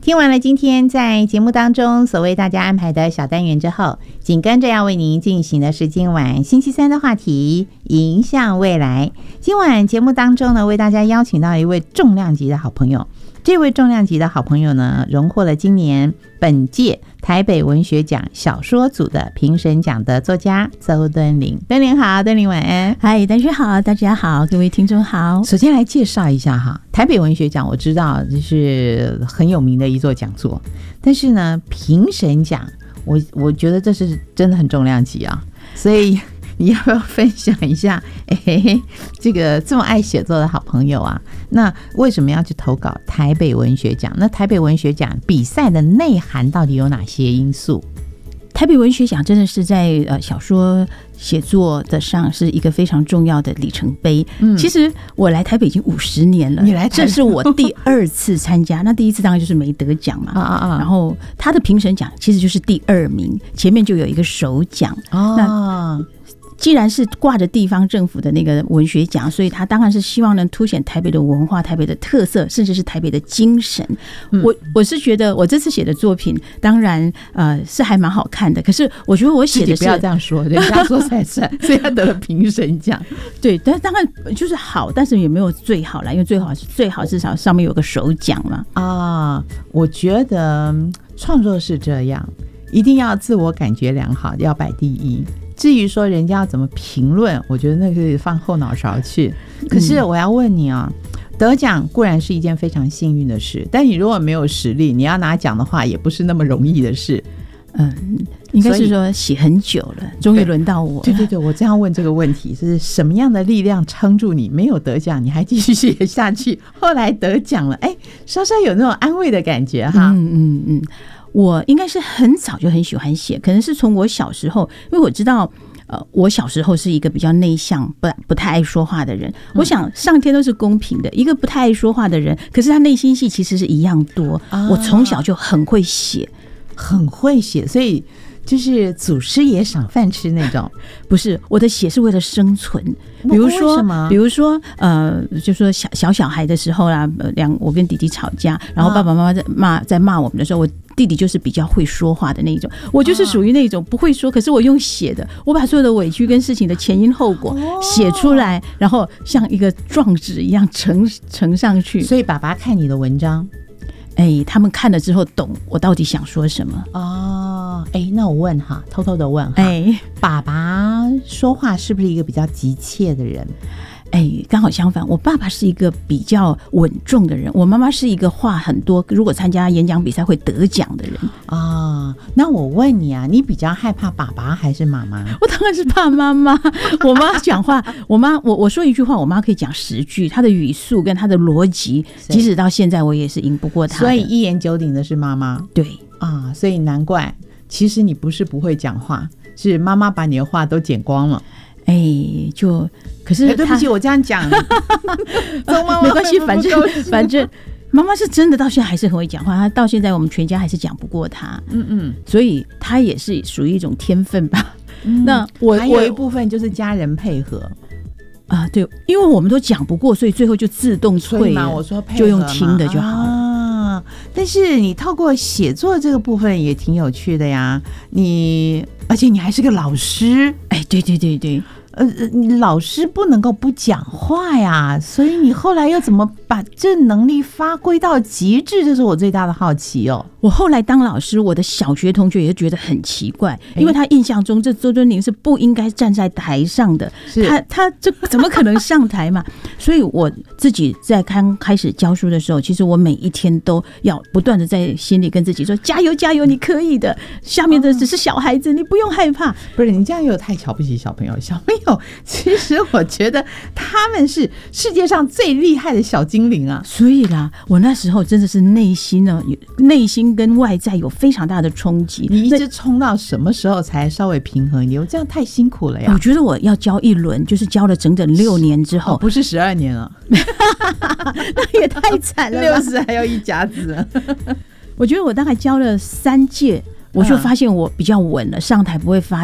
听完了今天在节目当中所为大家安排的小单元之后，紧跟着要为您进行的是今晚星期三的话题迎向未来。今晚节目当中呢，为大家邀请到一位重量级的好朋友。这位重量级的好朋友呢，荣获了今年本届台北文学奖小说组的评审奖的作家邹敦玲。敦玲好，敦玲晚安。 嗨，丹轩好，大家好，各位听众好。 首先来介绍一下哈，台北文学奖我知道这是很有名的一座讲座，但是呢，评审奖我觉得这是真的很重量级啊，所以你要不要分享一下？这个这么爱写作的好朋友啊，那为什么要去投稿台北文学奖？那台北文学奖比赛的内涵到底有哪些因素？ 台北文学奖真的是在小说写作的上是一个非常重要的里程碑。其实我来台北已经50年了，这是我第2次参加。那第一次当然就是没得奖嘛，然后他的评审奖其实就是第2名，前面就有一个首奖。那既然是挂着地方政府的那个文学奖，所以他当然是希望能凸显台北的文化、台北的特色，甚至是台北的精神。我是觉得我这次写的作品当然是还蛮好看的，可是我觉得我写的是， 不要这样说，人家说才算，所以他得了评审奖。 对，但当然就是好，但是也没有最好啦，因为最好至少上面有个首奖嘛。 我觉得创作是这样，一定要自我感觉良好，要摆第一。至于说人家要怎么评论，我觉得那个放后脑勺去。可是我要问你啊，得奖固然是一件非常幸运的事，但你如果没有实力，你要拿奖的话也不是那么容易的事。 应该是说写很久了，终于轮到我了。 对，我这样问这个问题是什么样的力量撑住你？没有得奖你还继续写下去，后来得奖了，稍稍有那种安慰的感觉哈。 我应该是很早就很喜欢写，可能是从我小时候，因为我知道我小时候是一个比较内向不太爱说话的人。我想上天都是公平的，一个不太爱说话的人，可是他内心戏其实是一样多。我从小就很会写， 所以就是祖师爷赏饭吃那种。 不是，我的写是为了生存。比如说就说小孩的时候啦，我跟弟弟吵架，然后爸爸妈妈在骂我们的时候，我弟弟就是比较会说话的那种，我就是属于那种不会说，可是我用写的，我把所有的委屈跟事情的前因后果写出来，然后像一个状纸一样呈上去。 所以爸爸看你的文章， 他们看了之后懂我到底想说什么。 那我问哈，偷偷的问哈，爸爸说话是不是一个比较急切的人？ 刚好相反，我爸爸是一个比较稳重的人，我妈妈是一个话很多，如果参加演讲比赛会得奖的人。 那我问你啊，你比较害怕爸爸还是妈妈？ 我当然是怕妈妈。我妈讲话，我说一句话，我妈可以讲10句，她的语速跟她的逻辑，即使到现在我也是赢不过她。 所以一言九鼎的是妈妈。 对所以难怪，其实你不是不会讲话，是妈妈把你的话都剪光了。 可是对不起，我这样讲没关系，反正妈妈是真的到现在还是很会讲话，她到现在我们全家还是讲不过她。所以她也是属于一种天分吧。那还有一部分就是家人配合对，因为我们都讲不过，所以最后就自动退了。 我说配合就用听的就好了。 但是你透过写作这个部分也挺有趣的呀，而且你还是个老师。 对。 你老师不能够不讲话呀，所以你后来又怎么把这能力发挥到极致？这是我最大的好奇哦。 我后来当老师，我的小学同学也觉得很奇怪，因为他印象中这邹敦玲是不应该站在台上的，他这怎么可能上台嘛？所以我自己在刚开始教书的时候，其实我每一天都要不断的在心里跟自己说：加油加油，你可以的，下面的只是小孩子，你不用害怕。 不是，你这样又太瞧不起小朋友。其实我觉得他们是世界上最厉害的小精灵啊。 所以啦，我那时候真的是内心跟外在有非常大的冲击。 你一直冲到什么时候才稍微平衡一点？我这样太辛苦了呀。 我觉得我要教一轮，就是教了整整6年之后， 不是12年了。 那也太惨了吧 ，60还有一甲子。 我觉得我大概教了3届，我就发现我比较稳了，上台不会发